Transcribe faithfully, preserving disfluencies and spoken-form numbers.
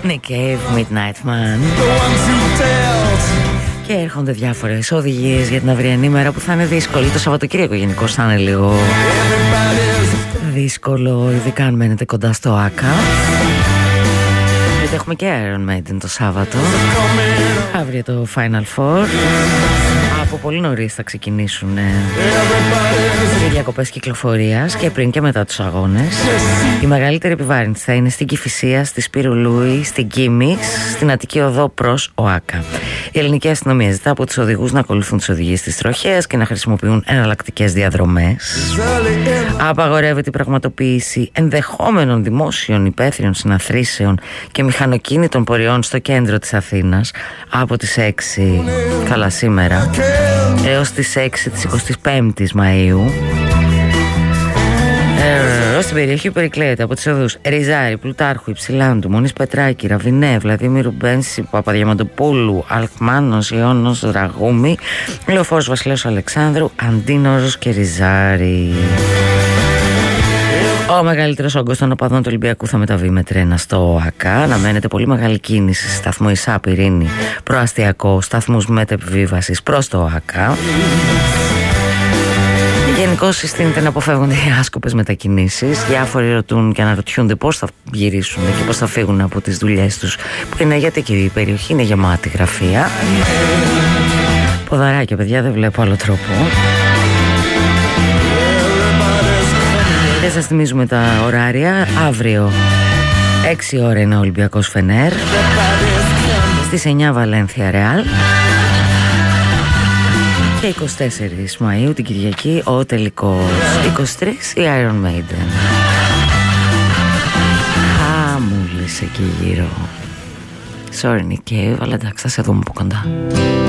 Nick Cave, Midnight Man. Και έρχονται διάφορες οδηγίες για την αυριανή μέρα που θα είναι δύσκολη. Το Σαββατοκύριακο γενικώς θα είναι λίγο δύσκολο, ειδικά αν μένετε κοντά στο Άκα. Γιατί έχουμε και Iron Maiden το Σάββατο. Αύριο το Final Four. Από πολύ νωρίς θα ξεκινήσουν οι διακοπές κυκλοφορίας και πριν και μετά τους αγώνες. Η μεγαλύτερη επιβάρυνση θα είναι στην Κηφισία, στη Σπύρου Λούι, στην Κίμηξ, στην Αττική Οδό προς ΟΑΚΑ. Η ελληνική αστυνομία ζητά από τους οδηγούς να ακολουθούν τις οδηγίες της τροχέας και να χρησιμοποιούν εναλλακτικές διαδρομές. Απαγορεύεται η πραγματοποίηση ενδεχόμενων δημόσιων υπαίθριων συναθρήσεων και μηχανοκίνητων πορειών στο κέντρο της Αθήνας από τις έξι, καλά σήμερα, έως τις έξι της εικοστής πέμπτης Μαΐου. Ε, στην περιοχή περικλέεται από τις οδούς Ριζάρη, Πλουτάρχου, Υψηλάντου, Μονής Πετράκη, Ραβινέ, Βλαδίμηρου Μπένση, Παπαδιαμαντοπούλου, Αλκμάνος, Ιώνος, Δραγούμη, Λεωφόρος Βασιλέως Αλεξάνδρου, Αντίνορος και Ριζάρη. Ο μεγαλύτερος όγκος των οπαδών του Ολυμπιακού θα μεταβεί με τρένα στο ΟΑΚΑ. Αναμένεται πολύ μεγάλη κίνηση στη σταθμό Ισά Πυρήνη, προαστιακό, σταθμούς μετεπιβίβασης προς το ΟΑΚΑ. Γενικώς συστήνεται να αποφεύγονται οι άσκοπες μετακινήσεις. Διάφοροι ρωτούν και αναρωτιούνται πώς θα γυρίσουν και πώς θα φύγουν από τις δουλειές τους, που είναι, γιατί και η περιοχή είναι γεμάτη γραφεία. Ποδαράκια, παιδιά, δεν βλέπω άλλο τρόπο. Δεν σας θυμίζουμε τα ωράρια. Αύριο έξι ώρα είναι ο Ολυμπιακός Φενέρ, στις εννιά Βαλένθια Ρεάλ και εικοστή τέταρτη Μαΐου την Κυριακή ο τελικός. είκοσι τρεις η Iron Maiden. Χαμούλησε εκεί γύρω. Sorry Nick Cave, αλλά εντάξει, θα σε δούμε από κοντά.